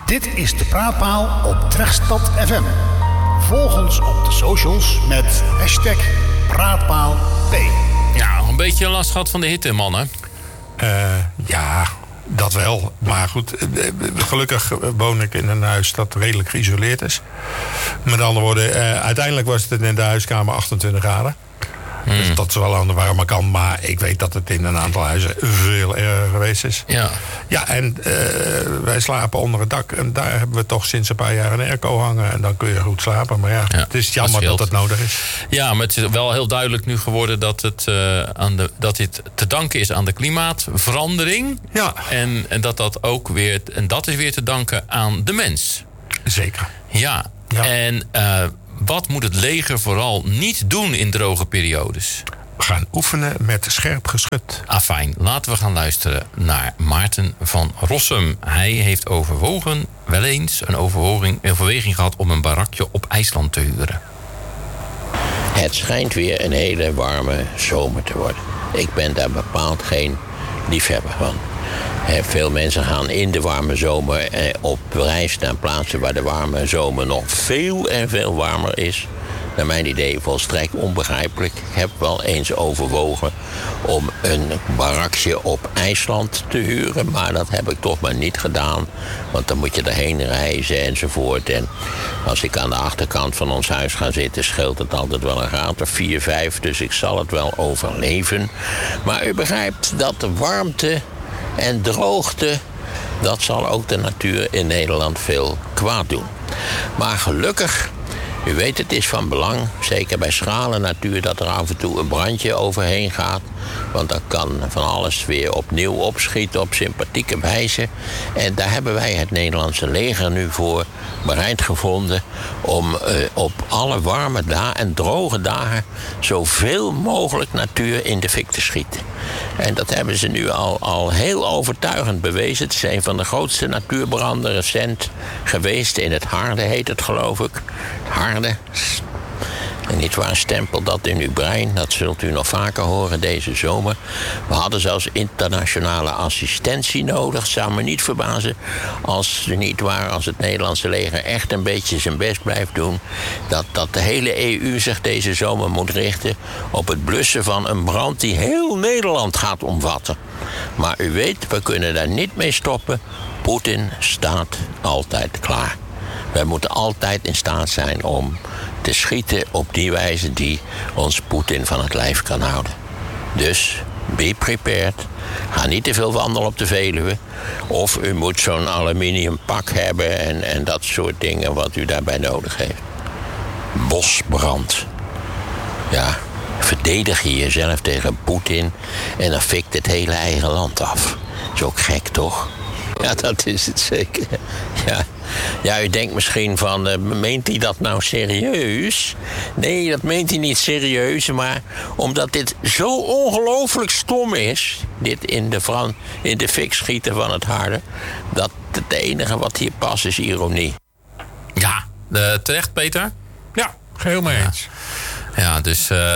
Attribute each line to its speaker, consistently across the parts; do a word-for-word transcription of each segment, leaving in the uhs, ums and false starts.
Speaker 1: Dit is de Praatpaal op Tregstad F M. Volg ons op de socials met hashtag PraatpaalP.
Speaker 2: Ja, een beetje last gehad van de hitte, mannen.
Speaker 3: Uh, ja, dat wel. Maar goed, gelukkig woon ik in een huis dat redelijk geïsoleerd is. Met andere woorden, uh, uiteindelijk was het in de huiskamer achtentwintig graden. Hmm. Dus dat is wel aan de warme kant. Maar ik weet dat het in een aantal huizen veel erger geweest is.
Speaker 2: Ja,
Speaker 3: ja en uh, wij slapen onder het dak. En daar hebben we toch sinds een paar jaar een airco hangen. En dan kun je goed slapen. Maar ja, ja het is jammer dat, dat het nodig is.
Speaker 2: Ja, maar het is wel heel duidelijk nu geworden dat, het, uh, aan de, dat dit te danken is aan de klimaatverandering.
Speaker 3: Ja.
Speaker 2: En, en dat dat ook weer, en dat is weer te danken aan de mens.
Speaker 3: Zeker.
Speaker 2: Ja, ja. En uh, wat moet het leger vooral niet doen in droge periodes?
Speaker 3: We gaan oefenen met scherp geschut.
Speaker 2: Ah, fijn. Laten we gaan luisteren naar Maarten van Rossum. Hij heeft overwogen, wel eens, een overweging, overweging gehad om een barakje op IJsland te huren.
Speaker 4: Het schijnt weer een hele warme zomer te worden. Ik ben daar bepaald geen liefhebber van. Veel mensen gaan in de warme zomer op reis naar plaatsen waar de warme zomer nog veel en veel warmer is. Naar mijn idee volstrekt onbegrijpelijk. Ik heb wel eens overwogen om een barakje op IJsland te huren. Maar dat heb ik toch maar niet gedaan. Want dan moet je erheen reizen enzovoort. En als ik aan de achterkant van ons huis ga zitten, scheelt het altijd wel een graad of vier, vijf. Dus ik zal het wel overleven. Maar u begrijpt dat de warmte en droogte, dat zal ook de natuur in Nederland veel kwaad doen. Maar gelukkig, u weet, het is van belang, zeker bij schrale natuur, dat er af en toe een brandje overheen gaat. Want dan kan van alles weer opnieuw opschieten op sympathieke wijze. En daar hebben wij het Nederlandse leger nu voor bereid gevonden om uh, op alle warme dagen en droge dagen zoveel mogelijk natuur in de fik te schieten. En dat hebben ze nu al, al heel overtuigend bewezen. Het is een van de grootste natuurbranden recent geweest. In het Harde heet het, geloof ik. Harde. En niet waar, stempel dat in uw brein. Dat zult u nog vaker horen deze zomer. We hadden zelfs internationale assistentie nodig. Het zou me niet verbazen als niet waar, als het Nederlandse leger echt een beetje zijn best blijft doen. Dat, dat de hele E U zich deze zomer moet richten op het blussen van een brand die heel Nederland gaat omvatten. Maar u weet, we kunnen daar niet mee stoppen. Poetin staat altijd klaar. Wij moeten altijd in staat zijn om te schieten op die wijze die ons Poetin van het lijf kan houden. Dus, be prepared. Ga niet te veel wandelen op de Veluwe. Of u moet zo'n aluminium pak hebben en, en dat soort dingen wat u daarbij nodig heeft. Bosbrand. Ja, verdedig je jezelf tegen Poetin en dan fikt het hele eigen land af. Is ook gek, toch? Ja, dat is het zeker. Ja, ja u denkt misschien van, uh, meent hij dat nou serieus? Nee, dat meent hij niet serieus, maar omdat dit zo ongelooflijk stom is, dit in de, Fran- in de fik schieten van het Harde, dat het enige wat hier past is ironie.
Speaker 2: Ja, uh, terecht, Peter?
Speaker 3: Ja, geheel mee eens.
Speaker 2: Ja. Ja, dus uh,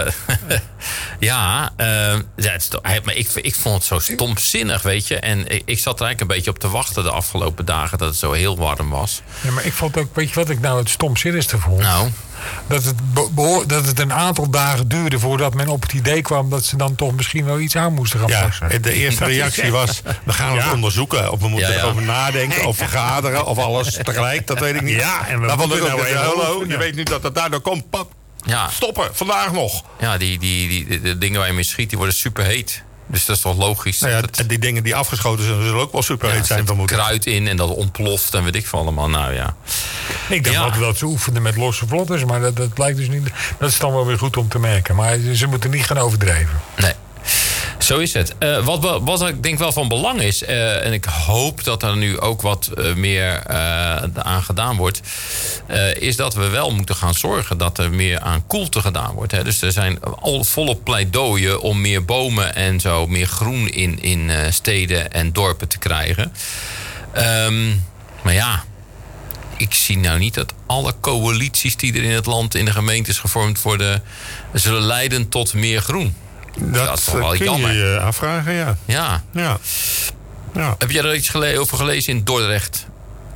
Speaker 2: ja, uh, ja het is toch, maar ik, ik vond het zo stomzinnig, weet je. En ik, ik zat er eigenlijk een beetje op te wachten de afgelopen dagen dat het zo heel warm was.
Speaker 5: Ja, maar ik vond ook, weet je wat ik nou het stomzinnigste vond?
Speaker 2: Nou?
Speaker 5: Dat het, behoor, dat het een aantal dagen duurde voordat men op het idee kwam dat ze dan toch misschien wel iets aan moesten gaan passen.
Speaker 3: Ja, de eerste reactie was, we gaan het ja. onderzoeken. Of we moeten ja, ja. erover nadenken, of vergaderen, of alles tegelijk. Dat weet ik niet.
Speaker 5: Ja, en we
Speaker 3: maar
Speaker 5: moeten
Speaker 3: nou
Speaker 5: nou
Speaker 3: hallo, je weet nu dat het daardoor komt, pap. Ja. Stoppen, vandaag nog.
Speaker 2: Ja, die, die, die, die, de dingen waar je mee schiet, die worden superheet. Dus dat is toch logisch.
Speaker 3: Nou ja,
Speaker 2: het...
Speaker 3: En die dingen die afgeschoten zijn, zullen ook wel superheet ja, zijn vermoeden.
Speaker 2: Kruid in en dat ontploft en weet ik veel allemaal. Nou ja.
Speaker 5: Ik dacht ja. altijd dat ze oefenden met losse vlotters, maar dat, dat blijkt dus niet. Dat is dan wel weer goed om te merken. Maar ze moeten niet gaan overdrijven.
Speaker 2: Nee. Zo is het. Uh, wat, wat ik denk wel van belang is, uh, en ik hoop dat er nu ook wat uh, meer uh, aan gedaan wordt, uh, is dat we wel moeten gaan zorgen dat er meer aan koelte gedaan wordt. Hè. Dus er zijn al volop pleidooien om meer bomen en zo, meer groen in, in uh, steden en dorpen te krijgen. Um, maar ja, ik zie nou niet dat alle coalities die er in het land, in de gemeentes gevormd worden, zullen leiden tot meer groen.
Speaker 3: Dat, dat is toch wel kun jammer. Je je afvragen, ja.
Speaker 2: Ja.
Speaker 3: ja. ja.
Speaker 2: Heb jij er iets gele- over gelezen in Dordrecht?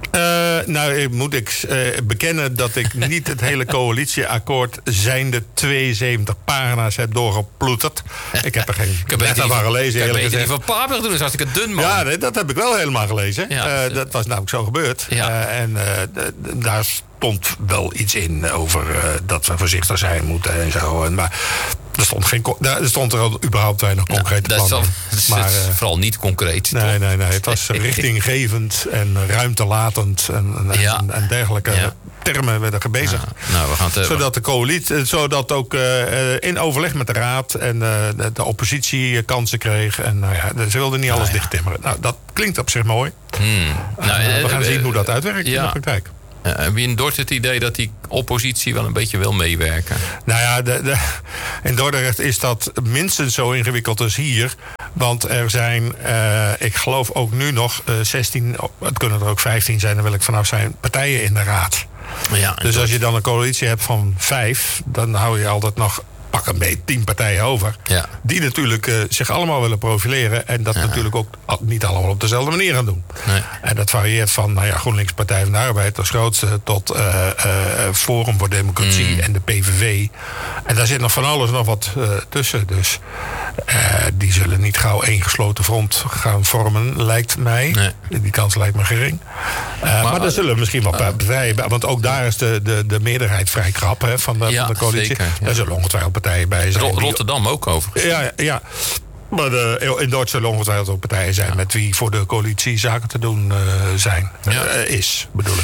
Speaker 3: Uh, nou, moet ik uh, bekennen dat ik niet het hele coalitieakkoord zijnde tweeënzeventig pagina's heb doorgeploeterd. Ik heb er geen net van gelezen, eerlijk gezegd.
Speaker 2: Die van Paap doen is hartstikke dun, man.
Speaker 3: Ja, nee, dat heb ik wel helemaal gelezen.
Speaker 2: Ja.
Speaker 3: Uh, dat was namelijk zo gebeurd.
Speaker 2: Ja.
Speaker 3: Uh, en uh, d- d- daar stond wel iets in over uh, dat we voorzichtig zijn moeten en zo. En, maar er stond, geen, er stond er al überhaupt weinig concrete
Speaker 2: nou,
Speaker 3: plannen.
Speaker 2: Dat is,
Speaker 3: maar,
Speaker 2: uh,
Speaker 3: uh,
Speaker 2: vooral niet concreet.
Speaker 3: Nee,
Speaker 2: toch?
Speaker 3: nee, nee. Het was richtinggevend en ruimtelatend en, en,
Speaker 2: Ja.
Speaker 3: en dergelijke
Speaker 2: Ja.
Speaker 3: termen werden gebezigd.
Speaker 2: Ja, nou, we gaan het,
Speaker 3: zodat de coalitie, zodat ook uh, in overleg met de raad en uh, de, de oppositie kansen kreeg. En nou ja, ze wilden niet alles
Speaker 2: nou, ja.
Speaker 3: dichttimmeren. Nou, dat klinkt op zich mooi.
Speaker 2: Hmm. Nou,
Speaker 3: uh, we gaan
Speaker 2: uh,
Speaker 3: zien hoe dat uitwerkt
Speaker 2: ja.
Speaker 3: in de praktijk.
Speaker 2: Uh, heb je in Dordrecht het idee dat die oppositie wel een beetje wil meewerken?
Speaker 3: Nou ja, de, de, in Dordrecht is dat minstens zo ingewikkeld als hier. Want er zijn, uh, ik geloof ook nu nog, uh, zestien, het kunnen er ook vijftien zijn, daar wil ik vanaf zijn, partijen in de raad.
Speaker 2: Ja,
Speaker 3: dus als je dan een coalitie hebt van vijf, dan hou je altijd nog pak een beetje tien partijen over.
Speaker 2: Ja.
Speaker 3: Die natuurlijk uh, zich allemaal willen profileren. En dat
Speaker 2: Ja.
Speaker 3: natuurlijk ook niet allemaal op dezelfde manier gaan doen.
Speaker 2: Nee.
Speaker 3: En dat varieert van nou ja, GroenLinks, Partij van de Arbeid als grootste, tot uh, uh, Forum voor Democratie mm. en de P V V. En daar zit nog van alles nog wat uh, tussen. Dus uh, die zullen niet gauw één gesloten front gaan vormen, lijkt mij. Nee. Die kans lijkt me gering. Uh, maar, maar er zullen misschien wel uh, partijen bij. Want ook daar is de, de, de meerderheid vrij krap hè, van, de,
Speaker 2: ja,
Speaker 3: van de coalitie.
Speaker 2: Zeker, ja.
Speaker 3: Daar zullen ongetwijfeld partijen bij zijn.
Speaker 2: Ro- Rotterdam ook overigens.
Speaker 3: Ja, ja. Maar de, in Duitsland zullen ongetwijfeld ook partijen zijn ja. met wie voor de coalitie zaken te doen uh, zijn. Ja. Uh, is, bedoel ik.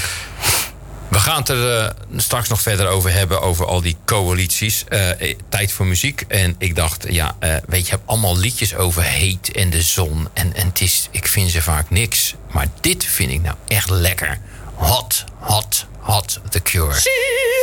Speaker 2: We gaan het er uh, straks nog verder over hebben, over al die coalities. Uh, tijd voor muziek. En ik dacht, ja, uh, weet je, je hebt allemaal liedjes over heet en de zon. En, en het is, ik vind ze vaak niks. Maar dit vind ik nou echt lekker. Hot, hot, hot, The Cure.